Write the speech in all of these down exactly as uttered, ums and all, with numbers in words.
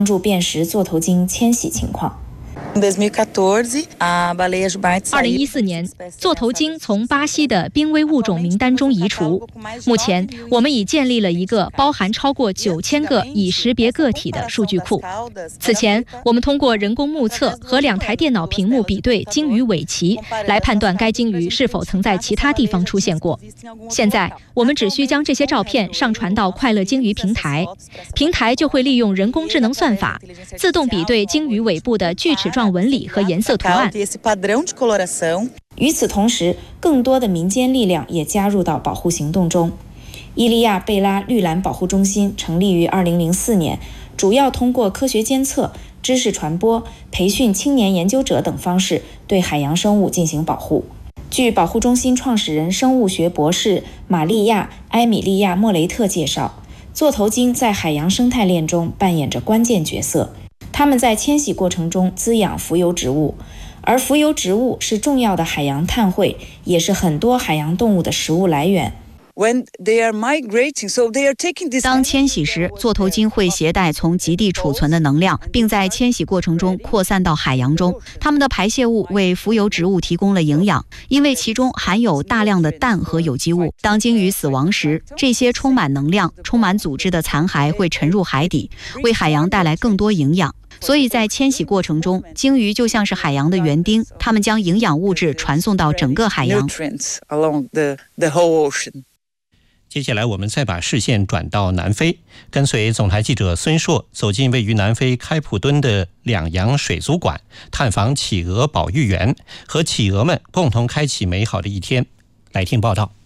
帮助辨识座头鲸迁徙情况。 二零一四年，座头鲸从巴西的濒危物种名单中移除。目前，我们已建立了一个包含超过九千个已识别个体的数据库。此前，我们通过人工目测和两台电脑屏幕比对鲸鱼尾鳍，来判断该鲸鱼是否曾在其他地方出现过。现在，我们只需将这些照片上传到快乐鲸鱼平台，平台就会利用人工智能算法，自动比对鲸鱼尾部的锯齿状纹理和颜色图案。 与此同时，更多的民间力量也加入到保护行动中。伊利亚贝拉绿蓝保护中心成立于二零零四年，主要通过科学监测、知识传播、培训青年研究者等方式对海洋生物进行保护。据保护中心创始人、生物学博士玛利亚·埃米利亚·莫雷特介绍，座头鲸在海洋生态链中扮演着关键角色。它们在迁徙过程中滋养浮游植物，而浮游植物是重要的海洋碳汇，也是很多海洋动物的食物来源。 当迁徙时，座头鲸会携带从极地储存的能量，并在迁徙过程中扩散到海洋中。它们的排泄物为浮游植物提供了营养，因为其中含有大量的氮和有机物。当鲸鱼死亡时，这些充满能量、充满组织的残骸会沉入海底，为海洋带来更多营养。所以在迁徙过程中，鲸鱼就像是海洋的园丁，它们将营养物质传送到整个海洋。 接下来我们再把视线转到南非，跟随总台记者孙硕走进位于南非开普敦的两洋水族馆，探访企鹅保育员，和企鹅们共同开启美好的一天。来听报道。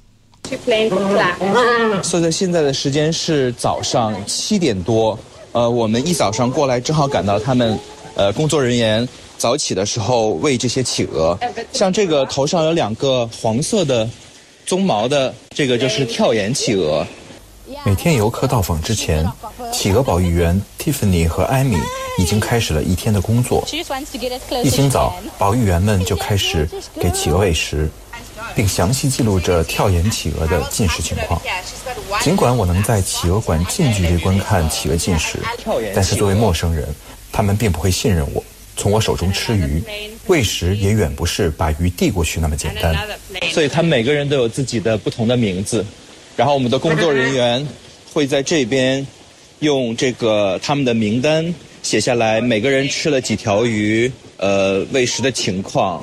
所以现在的时间是早上七点多，呃，我们一早上过来正好赶到他们呃工作人员早起的时候喂这些企鹅。像这个头上有两个黄色的鬃毛的，这个就是跳岩企鹅。 每天游客到访之前，企鹅保育员 Tiffany 和艾米已经开始了一天的工作。一清早，保育员们就开始给企鹅喂食，并详细记录着跳岩企鹅的进食情况。尽管我能在企鹅馆近距离观看企鹅进食，但是作为陌生人，他们并不会信任我，从我手中吃鱼。喂食也远不是把鱼递过去那么简单。 所以他们每个人都有自己的不同的名字，然后我们的工作人员会在这边用这个他们的名单写下来，每个人吃了几条鱼，呃，喂食的情况。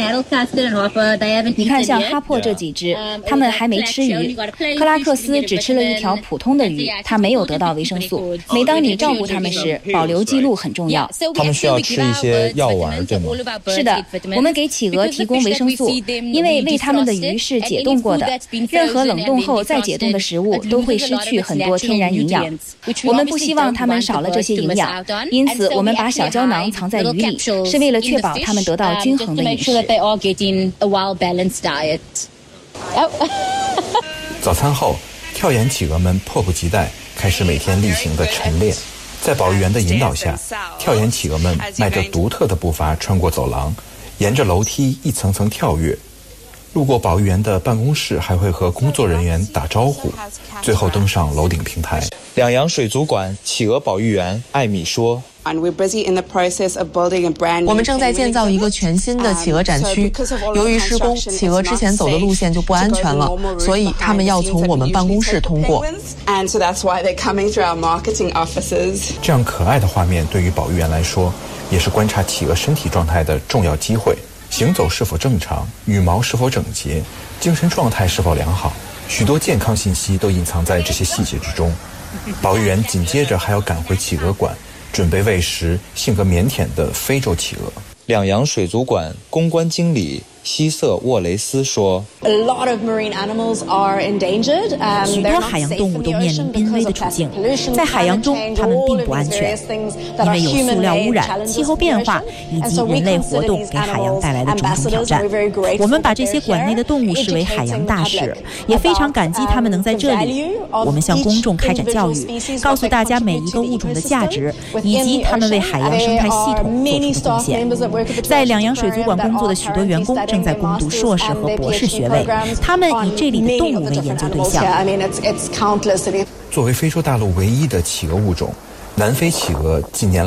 你看，像哈珀这几只，他们还没吃鱼。克拉克斯只吃了一条普通的鱼，他没有得到维生素。每当你照顾他们时，保留记录很重要。 他们需要吃一些药丸，对吗？ 是的，我们给企鹅提供维生素，因为喂它们的鱼是解冻过的，任何冷冻后再解冻的食物都会失去很多天然营养。我们不希望它们少了这些营养，因此我们把小胶囊藏在鱼里，是为了确保它们得到均衡的饮食。 早餐后，跳岩企鹅们迫不及待开始每天例行的晨练。在保育员的引导下，跳岩企鹅们迈着独特的步伐穿过走廊，沿着楼梯一层层跳跃。路过保育员的办公室，还会和工作人员打招呼，最后登上楼顶平台。 两洋水族馆企鹅保育员艾米说， 我们正在建造一个全新的企鹅展区，由于施工，企鹅之前走的路线就不安全了，所以他们要从我们办公室通过。 这样可爱的画面对于保育员来说，也是观察企鹅身体状态的重要机会。行走是否正常，羽毛是否整洁，精神状态是否良好，许多健康信息都隐藏在这些细节之中。保育员紧接着还要赶回企鹅馆，准备喂食性格腼腆的非洲企鹅。 两洋水族馆公关经理希瑟沃雷斯说， 许多海洋动物都面临濒危的处境，在海洋中它们并不安全，因为有塑料污染、气候变化以及人类活动给海洋带来的种种挑战。我们把这些馆内的动物视为海洋大使，也非常感激他们能在这里。我们向公众开展教育，告诉大家每一个物种的价值，以及他们为海洋生态系统做出的贡献。在两洋水族馆工作的许多员工正在攻读硕士和博士学位，他们以这里的动物为研究对象。 作为非洲大陆唯一的企鹅物种， 南非企鹅近年